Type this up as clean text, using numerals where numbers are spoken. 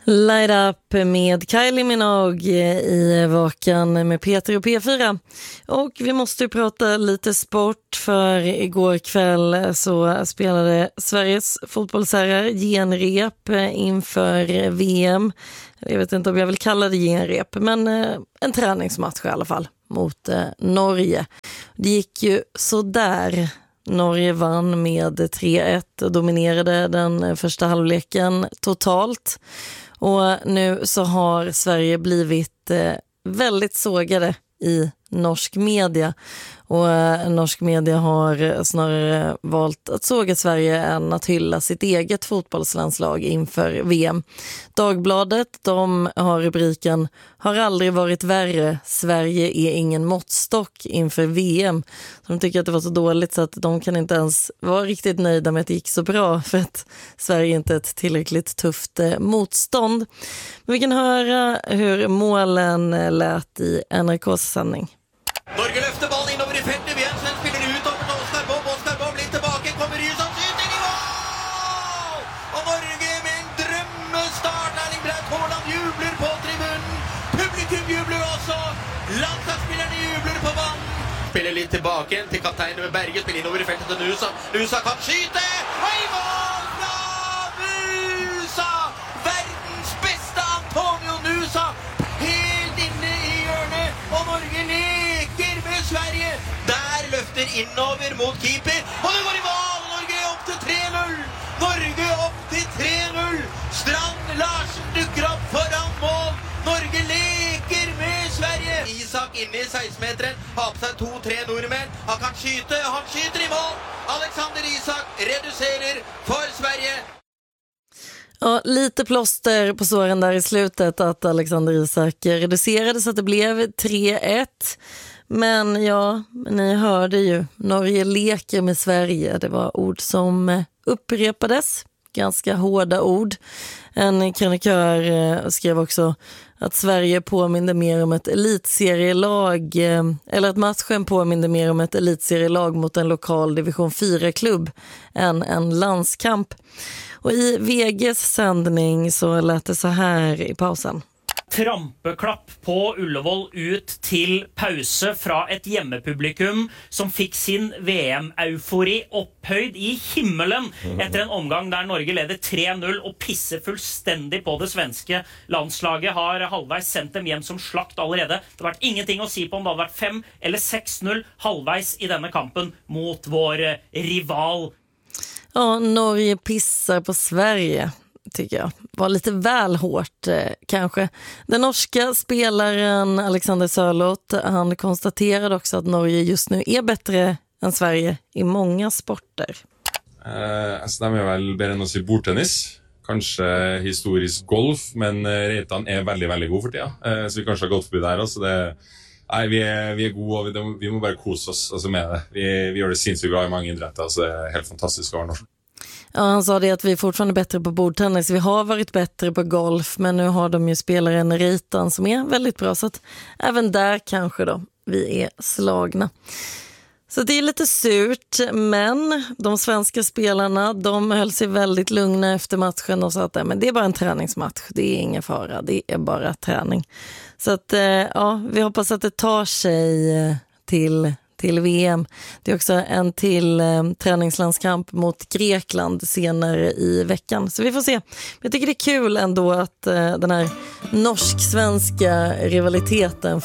Light Up med Kylie Minogue i Vakan med Peter och P4. Och vi måste ju prata lite sport, för igår kväll så spelade Sveriges fotbollsherrar genrep inför VM. Jag vet inte om jag vill kalla det genrep, men en träningsmatch i alla fall mot Norge. Det gick ju så där. Norge vann med 3-1 och dominerade den första halvleken totalt. Och nu så har Sverige blivit väldigt sågade i norsk media. Och norsk media har snarare valt att såga Sverige än att hylla sitt eget fotbollslandslag inför VM. Dagbladet, de har rubriken "Har aldrig varit värre, Sverige är ingen måttstock inför VM". Så de tycker att det var så dåligt så att de kan inte ens vara riktigt nöjda med att det gick så bra, för att Sverige inte är ett tillräckligt tufft motstånd. Men vi kan höra hur målen lät i NRKs sändning. Norge løfter ballen innover i feltet, Jensen spiller ut over til Oskar Bob, Oskar Bob litt tilbake, kommer Rysan, skyter i mål! Og Norge med en drømmestart, Erling Braut Haaland jubler på tribunen, publikum jubler også, landslagsspillerne jubler på banen. Spiller litt tilbake til kapteinen med Berge, spiller innover i feltet til Nusa, Nusa kan skyte, og i mål fra Nusa! Verdens beste Antonio Nusa, helt inne i hjørnet, og Norge leker med Sverige. Der løfter innover mot keeper, og det går i mål! Norge opp til 3-0! Norge opp til 3-0! Strand Larsen dukker opp foran mål. Norge leker med Sverige. Isak inne i 16-meteren, har på seg 2-3 nordmenn. Han kan skyte, han skyter i mål. Alexander Isak reducerer for Sverige. Ja, lite plåster på såren där i slutet att Alexander Isak reducerade så att det blev 3-1. Men ja, ni hörde ju, Norge leker med Sverige. Det var ord som upprepades, ganska hårda ord. En krönikör skrev också att Sverige påminner mer om ett elitserielag, eller att matchen påminner mer om ett elitserielag mot en lokal division 4-klubb än en landskamp. Och i VGs sändning så lät det så här i pausen. Trampeklapp på Ullevål ut till pause fra ett hjemmepublikum som fick sin VM-eufori opphøyd i himmelen efter en omgang där Norge leder 3-0 och pisser fullständigt på det svenska landslaget. Har halvveis sendt dem hjem som slakt allerede. Det har vært ingenting å si på om det hadde vært 5 eller 6-0 halvveis i denne kampen mot vår rival. Ja, Norge pissar på Sverige, tycker jag. Var lite väl hårt kanske. Den norska spelaren Alexander Sørloth, han konstaterade också att Norge just nu är bättre än Sverige i många sporter. Altså, de väl bedre enn oss i bordtennis. Kanskje historisk golf, men Reitan är väldigt god för tida. Så vi kanskje har golfby der også. Nej, vi är gode, og vi må bare kose oss altså med det. Vi gjør det sinnssykt bra i mange idretter, så det är helt fantastiskt å være norsk. Ja, han sa det att vi är fortfarande bättre på bordtennis. Vi har varit bättre på golf, men nu har de ju spelaren Reitan som är väldigt bra. Så att även där kanske då vi är slagna. Så det är lite surt, men de svenska spelarna, de höll sig väldigt lugna efter matchen och sa att men det är bara en träningsmatch, det är ingen fara, det är bara träning. Så att ja, vi hoppas att det tar sig till VM. Det är också en till träningslandskamp mot Grekland senare i veckan. Så vi får se. Men jag tycker det är kul ändå att den här norsk-svenska rivaliteten